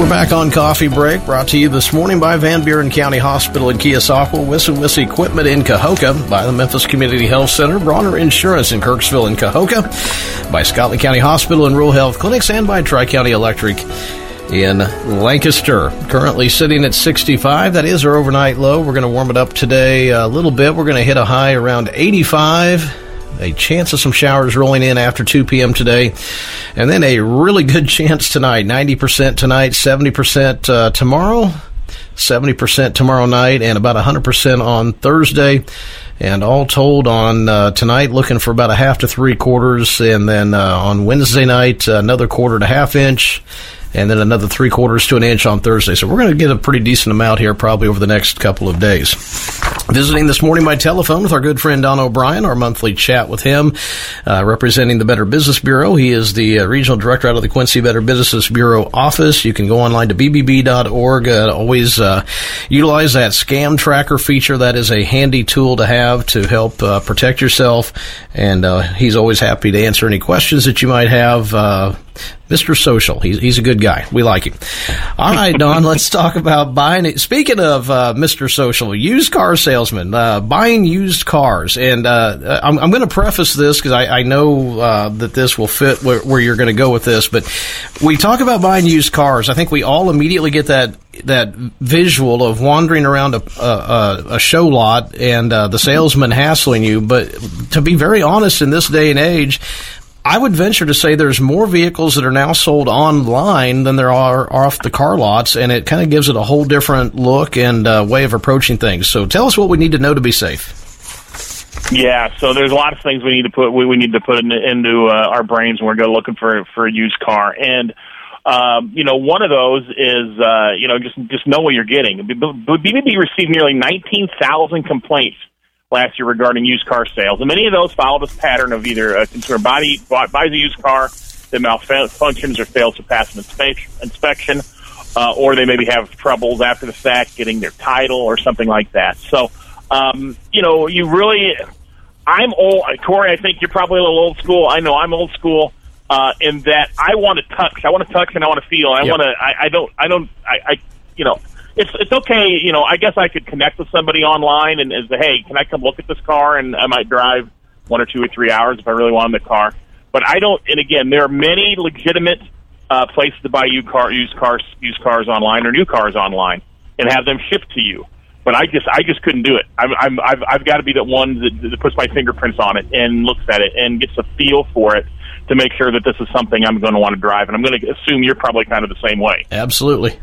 We're back on Coffee Break, brought to you this morning by Van Buren County Hospital in Keosauqua, Wissa Equipment in Cahokia, by the Memphis Community Health Center, Bronner Insurance in Kirksville and Cahokia, by Scotland County Hospital and Rural Health Clinics, and by Tri-County Electric in Lancaster. Currently sitting at 65. That is our overnight low. We're going to warm it up today a little bit. We're going to hit a high around 85. A chance of some showers rolling in after 2 p.m. today. And then a really good chance tonight. 90% tonight, 70% tomorrow, 70% tomorrow night, and about 100% on Thursday. And all told on tonight, looking for about a half to 3/4. And then on Wednesday night, another 1/4 to ½ inch. And then another 3/4 to an inch on Thursday. So we're going to get a pretty decent amount here probably over the next couple of days. Visiting this morning by telephone with our good friend Don O'Brien, our monthly chat with him, representing the Better Business Bureau. He is the regional director out of the Quincy Better Business Bureau office. You can go online to bbb.org. Always utilize that scam tracker feature. That is a handy tool to have to help protect yourself. And he's always happy to answer any questions that you might have. Mr. Social. He's a good guy. We like him. All right, Don, let's talk about buying. Speaking of Mr. Social, used car salesman, buying used cars. And I'm going to preface this because I know that this will fit where you're going to go with this. But we talk about buying used cars. I think we all immediately get that visual of wandering around a show lot and the salesman hassling you. But to be very honest, in this day and age, I would venture to say there's more vehicles that are now sold online than there are off the car lots, and it kind of gives it a whole different look and way of approaching things. So tell us what we need to know to be safe. Yeah, so there's a lot of things we need to put into our brains when we're going looking for a used car, and one of those is just know what you're getting. BBB received nearly 19,000 complaints last year regarding used car sales, and many of those follow this pattern of either a consumer buys a used car that malfunctions or fails to pass an inspection, or they maybe have troubles after the fact getting their title or something like that. So, I'm old. Corey, I think you're probably a little old school. I know I'm old school in that I want to touch. I want to touch and I want to feel. It's okay, I guess I could connect with somebody online and say, hey, can I come look at this car? And I might drive 1 or 2 or 3 hours if I really wanted the car. But I don't, and again, there are many legitimate places to buy used cars online or new cars online and have them shipped to you. But I just couldn't do it. I've got to be the one that puts my fingerprints on it and looks at it and gets a feel for it to make sure that this is something I'm going to want to drive. And I'm going to assume you're probably kind of the same way. Absolutely.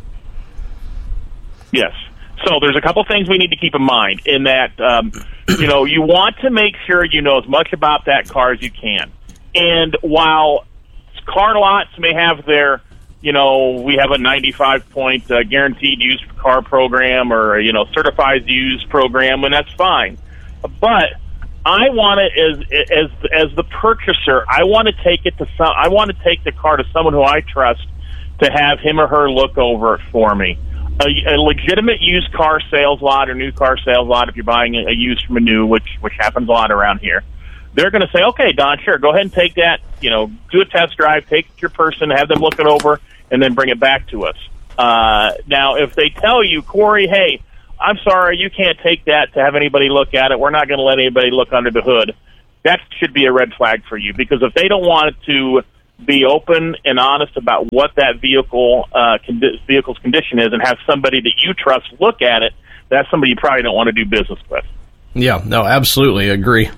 Yes. So there's a couple things we need to keep in mind in that, you want to make sure you know as much about that car as you can. And while car lots may have their, we have a 95-point guaranteed used car program or, certified used program, and that's fine. But I want it as the purchaser, I want to take the car to someone who I trust to have him or her look over it for me. A legitimate used car sales lot or new car sales lot, if you're buying a used from a new, which happens a lot around here, they're going to say, okay, Don, sure, go ahead and take that, do a test drive, take your person, have them look it over, and then bring it back to us. Now, if they tell you, Corey, hey, I'm sorry, you can't take that to have anybody look at it, we're not going to let anybody look under the hood, that should be a red flag for you, because if they don't want it to be open and honest about what that vehicle's condition is and have somebody that you trust look at it, that's somebody you probably don't want to do business with. Yeah, no, absolutely agree.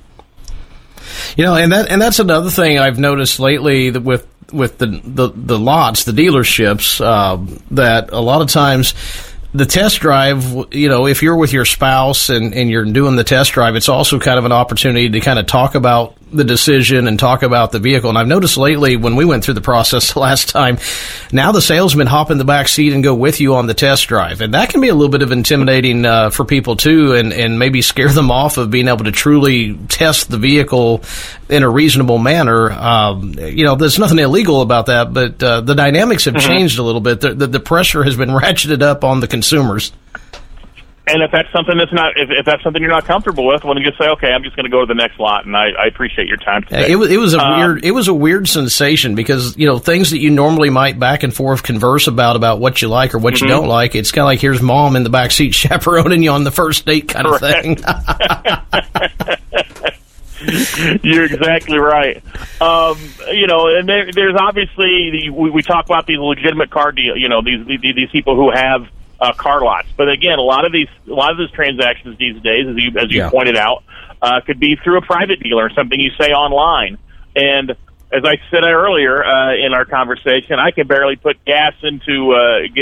And that's another thing I've noticed lately that with the lots, the dealerships, that a lot of times the test drive, if you're with your spouse and you're doing the test drive, it's also kind of an opportunity to kind of talk about the decision and talk about the vehicle. And I've noticed lately when we went through the process the last time, now the salesmen hop in the back seat and go with you on the test drive. And that can be a little bit of intimidating for people too, and maybe scare them off of being able to truly test the vehicle in a reasonable manner. There's nothing illegal about that, but the dynamics have changed a little bit. The pressure has been ratcheted up on the consumers. And if that's something if that's something you're not comfortable with, well, then just say, okay, I'm just going to go to the next lot. And I appreciate your time today. It was a weird sensation because, things that you normally might back and forth converse about what you like or what you don't like. It's kind of like here's mom in the backseat chaperoning you on the first date kind of thing. You're exactly right. And there's obviously we talk about these legitimate car deal. These people who have car lots, but again, a lot of these transactions these days, as you pointed out, could be through a private dealer, something you say online. And as I said earlier in our conversation, I can barely put gas into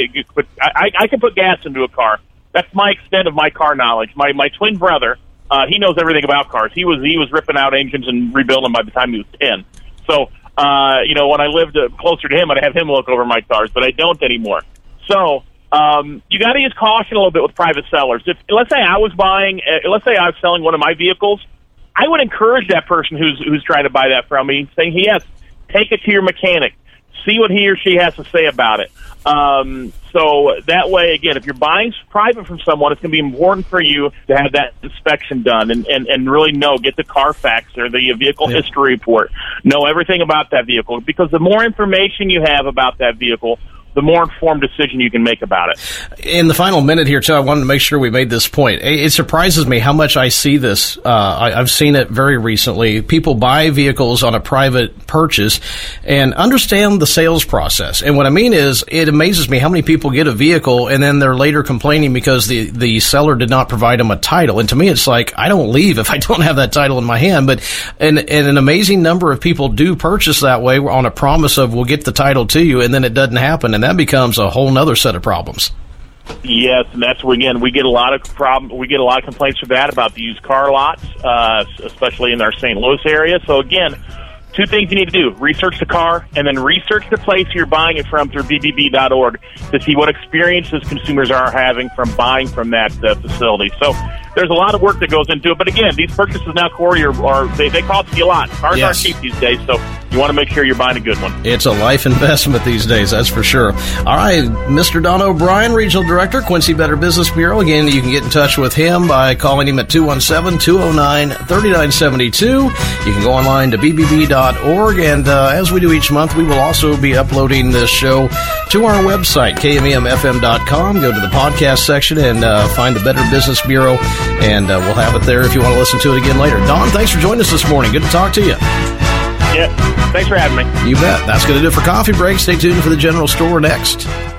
I can put gas into a car. That's my extent of my car knowledge. My twin brother. He knows everything about cars. He was ripping out engines and rebuilding them by the time he was 10. So, when I lived closer to him, I'd have him look over my cars, but I don't anymore. So, you got to use caution a little bit with private sellers. Let's say I was selling one of my vehicles, I would encourage that person who's trying to buy that from me, saying, yes, take it to your mechanic. See what he or she has to say about it. So that way, again, if you're buying private from someone, it's going to be important for you to have that inspection done and really get the Carfax or the vehicle history report, know everything about that vehicle, because the more information you have about that vehicle, the more informed decision you can make about it. In the final minute here, too, I wanted to make sure we made this point. It surprises me how much I see this. I've seen it very recently. People buy vehicles on a private purchase and understand the sales process. And what I mean is, it amazes me how many people get a vehicle and then they're later complaining because the seller did not provide them a title. And to me, it's like, I don't leave if I don't have that title in my hand. But and an amazing number of people do purchase that way on a promise of, we'll get the title to you, and then it doesn't happen. And that becomes a whole nother set of problems. Yes, and that's where, again, we get a lot of complaints for that about the used car lots, especially in our St. Louis area. So again, two things you need to do: research the car, and then research the place you're buying it from through BBB.org to see what experiences consumers are having from buying from that facility. So there's a lot of work that goes into it. But again, these purchases now, Corey, they cost you a lot. Cars aren't cheap these days, so you want to make sure you're buying a good one. It's a life investment these days, that's for sure. All right, Mr. Don O'Brien, Regional Director, Quincy Better Business Bureau. Again, you can get in touch with him by calling him at 217-209-3972. You can go online to bbb.org, and as we do each month, we will also be uploading this show to our website, kmemfm.com. Go to the podcast section and find the Better Business Bureau, and we'll have it there if you want to listen to it again later. Don, thanks for joining us this morning. Good to talk to you. Yeah, thanks for having me. You bet. That's going to do it for Coffee Break. Stay tuned for the General Store next.